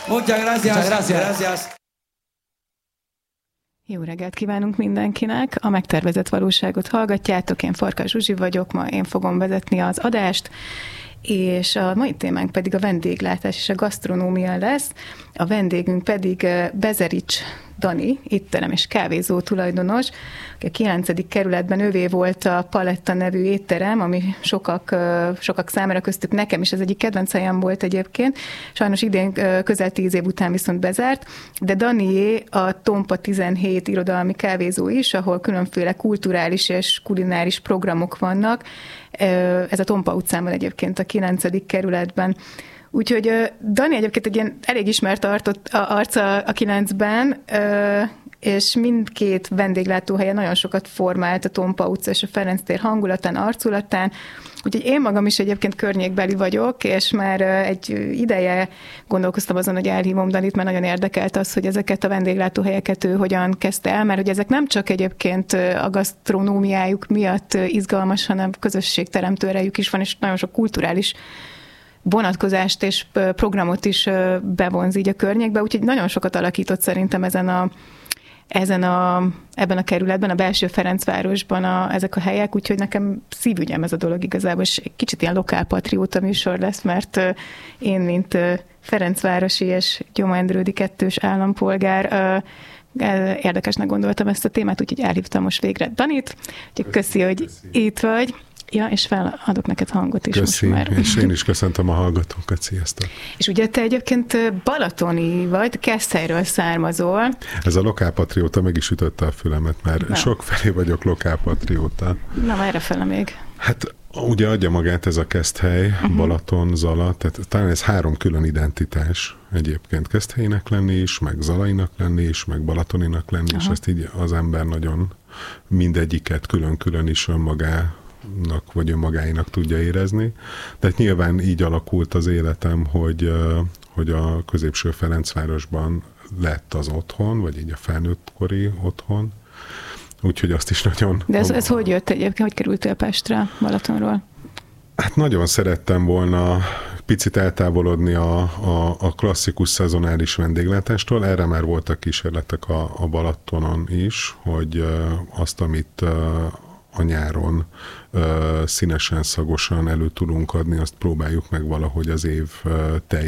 Muchas gracias. Muchas gracias. Gracias. Jó reggelt kívánunk mindenkinek! A Megtervezett valóságot hallgatjátok, én Farkas Zsuzsi vagyok, ma én fogom vezetni az adást, és a mai témánk pedig a vendéglátás és a gasztronómia lesz. A vendégünk pedig Bezerics Dani, étterem és kávézó tulajdonos, aki a 9. kerületben övé volt a Paletta nevű étterem, ami sokak számára, köztük nekem is ez egyik kedvenc helyem volt egyébként. Sajnos idén közel 10 év után viszont bezárt, de Danié a Tompa 17 irodalmi kávézó is, ahol különféle kulturális és kulináris programok vannak. Ez a Tompa utcán egyébként a 9. kerületben. Úgyhogy Dani egyébként egy ilyen elég ismert arca a 9-ben, és mindkét vendéglátóhelyen nagyon sokat formált a Tompa utca és a Ferenc tér hangulatán, arculatán. Úgyhogy én magam is egyébként környékbeli vagyok, és már egy ideje gondolkoztam azon, hogy elhívom Danit, mert nagyon érdekelt az, hogy ezeket a vendéglátóhelyeket ő hogyan kezdte el, mert hogy ezek nem csak egyébként a gasztronómiájuk miatt izgalmas, hanem közösségteremtő erejük is van, és nagyon sok kulturális vonatkozást és programot is bevonz így a környékbe, úgyhogy nagyon sokat alakított szerintem ebben a kerületben, a belső Ferencvárosban ezek a helyek, úgyhogy nekem szívügyem ez a dolog igazából, és egy kicsit ilyen lokálpatrióta műsor lesz, mert én, mint ferencvárosi és Gyoma-Endrődi kettős állampolgár, érdekesnek gondoltam ezt a témát, úgyhogy elhívtam most végre Danit, úgyhogy köszi, hogy itt vagy. Ja, és feladok neked hangot is. Köszi, most már. És én is köszöntöm a hallgatókat, sziasztok! És ugye te egyébként balatoni vagy, Keszthelyről származol. Ez a lokálpatrióta meg is ütötte a fülemet, mert sokfelé vagyok lokálpatrióta. Na, errefele még. Hát ugye adja magát ez a Keszthely, Balaton, Zala, tehát talán ez 3 külön identitás egyébként, Keszthelynek lenni is, meg Zalainak lenni is, meg Balatoninak lenni, és ezt így az ember nagyon mindegyiket külön-külön is önmagának vagy önmagáinak tudja érezni. De nyilván így alakult az életem, hogy a középső Ferencvárosban lett az otthon, vagy így a felnőttkori otthon. Úgyhogy azt is nagyon... De ez hogy jött egyébként? Hogy kerültél Pestre, Balatonról? Hát nagyon szerettem volna picit eltávolodni a klasszikus szezonális vendéglátástól. Erre már voltak kísérletek a Balatonon is, hogy azt, amit a nyáron színesen, szagosan elő tudunk adni, azt próbáljuk meg valahogy az év